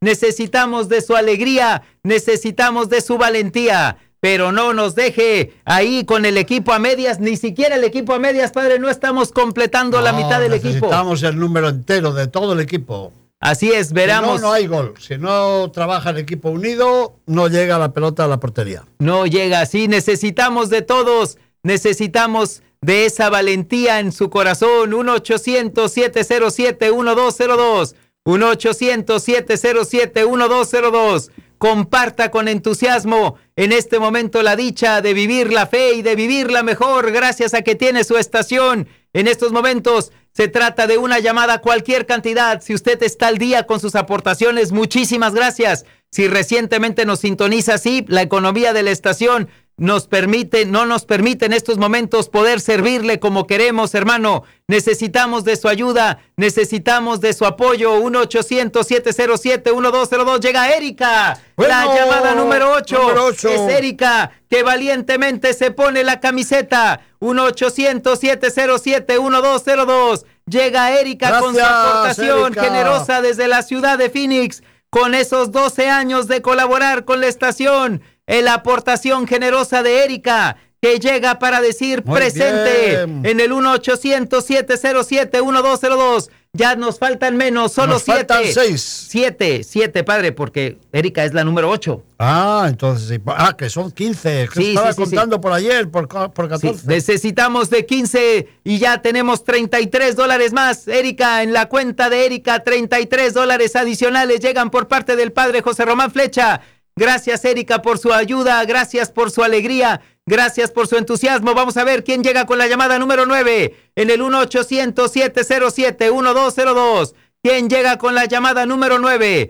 necesitamos de su alegría, necesitamos de su valentía. Pero no nos deje ahí con el equipo a medias, ni siquiera el equipo a medias, padre, no estamos completando la mitad del equipo. Necesitamos el número entero de todo el equipo. Así es, veramos. Si no, no hay gol. Si no trabaja el equipo unido, no llega la pelota a la portería. No llega, sí, necesitamos de todos, necesitamos de esa valentía en su corazón. 1-800-707-1202, 1-800-707-1202. Comparta con entusiasmo en este momento la dicha de vivir la fe y de vivirla mejor gracias a que tiene su estación. En estos momentos se trata de una llamada, cualquier cantidad. Si usted está al día con sus aportaciones, muchísimas gracias. Si recientemente nos sintoniza, sí, la economía de la estación no nos permite en estos momentos poder servirle como queremos, hermano. Necesitamos de su ayuda, necesitamos de su apoyo. 1-800-707-1202. Llega Erika, la llamada número 8. Es Erika, que valientemente se pone la camiseta. 1-800-707-1202. Llega Erika. Gracias, con su aportación Erika, generosa desde la ciudad de Phoenix, con esos 12 años de colaborar con la estación. La aportación generosa de Erika, que llega para decir muy presente bien en el 1-800-707-1202. Ya nos faltan menos, solo 7. Faltan 6. 7, padre, porque Erika es la número 8. Entonces sí. Que son 15. Que estaba contando por ayer, por 14. Sí, necesitamos de 15 y ya tenemos $33 más. Erika, en la cuenta de Erika, $33 adicionales llegan por parte del padre José Román Flecha. Gracias, Erika, por su ayuda, gracias por su alegría, gracias por su entusiasmo. Vamos a ver quién llega con la llamada número 9 en el 1-800-707-1202. ¿Quién llega con la llamada número 9?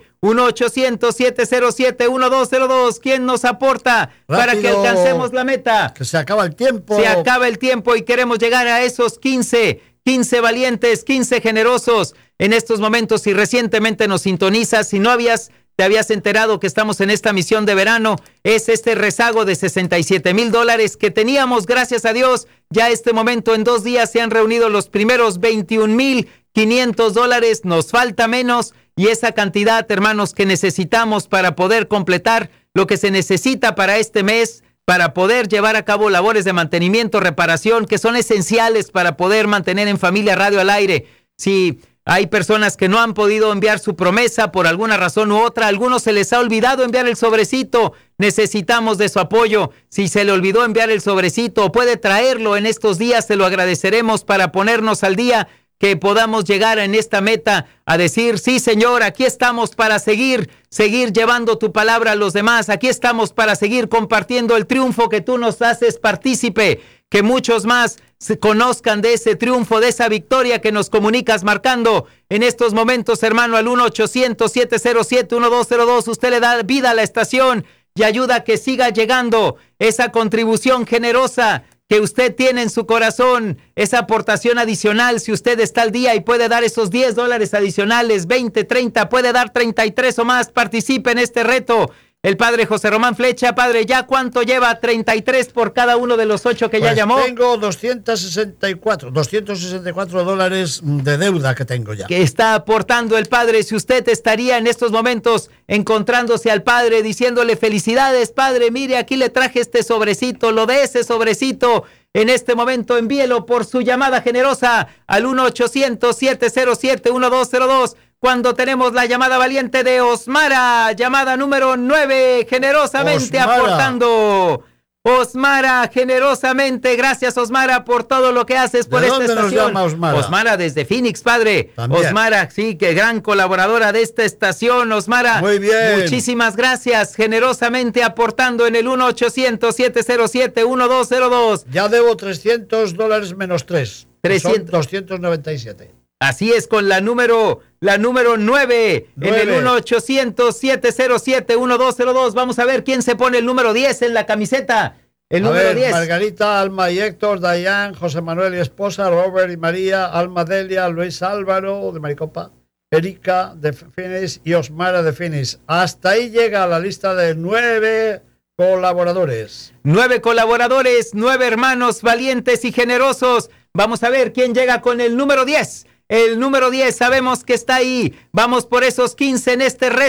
1-800-707-1202. ¿Quién nos aporta para que alcancemos la meta? Que se acaba el tiempo. Se acaba el tiempo y queremos llegar a esos 15 valientes, 15 generosos. En estos momentos, si recientemente nos sintonizas, si no te habías enterado que estamos en esta misión de verano, es este rezago de $67,000 que teníamos, gracias a Dios. Ya este momento, en 2 días, se han reunido los primeros $21,500. Nos falta menos y esa cantidad, hermanos, que necesitamos para poder completar lo que se necesita para este mes, para poder llevar a cabo labores de mantenimiento, reparación, que son esenciales para poder mantener en Familia Radio al aire. Si hay personas que no han podido enviar su promesa por alguna razón u otra. A algunos se les ha olvidado enviar el sobrecito. Necesitamos de su apoyo. Si se le olvidó enviar el sobrecito, puede traerlo en estos días. Se lo agradeceremos para ponernos al día, que podamos llegar en esta meta a decir, sí, Señor, aquí estamos para seguir llevando tu palabra a los demás. Aquí estamos para seguir compartiendo el triunfo que tú nos haces partícipe. Que muchos más se conozcan de ese triunfo, de esa victoria que nos comunicas marcando en estos momentos, hermano, al 1-800-707-1202. Usted le da vida a la estación y ayuda a que siga llegando esa contribución generosa que usted tiene en su corazón, esa aportación adicional. Si usted está al día y puede dar esos $10 adicionales, 20, 30, puede dar 33 o más, participe en este reto. El padre José Román Flecha, padre, ¿ya cuánto lleva? 33 por cada uno de los 8 que ya llamó. Tengo $264 de deuda que tengo ya. Que está aportando el padre. Si usted estaría en estos momentos encontrándose al padre, diciéndole felicidades, padre, mire, aquí le traje este sobrecito, lo de ese sobrecito. En este momento envíelo por su llamada generosa al 1-800-707-1202. Cuando tenemos la llamada valiente de Osmara, llamada número 9, generosamente aportando. Osmara, generosamente, gracias Osmara por todo lo que haces por esta estación. ¿De dónde nos llama Osmara? Osmara desde Phoenix, padre. También. Osmara, sí, que gran colaboradora de esta estación, Osmara. Muy bien. Muchísimas gracias, generosamente aportando en el 1-800-707-1202. Ya debo $300 menos 3. 300. Son 297. Así es, con la número 9 en el 1-800-707-1202. Vamos a ver quién se pone el número 10 en la camiseta. El número 10. Margarita, Alma y Héctor, Dayan, José Manuel y esposa, Robert y María, Alma Delia, Luis Álvaro de Maricopa, Erika de Phoenix y Osmara de Phoenix. Hasta ahí llega la lista de 9 colaboradores. 9 colaboradores, 9 hermanos valientes y generosos. Vamos a ver quién llega con el número 10. El número 10 sabemos que está ahí. Vamos por esos 15 en este reto.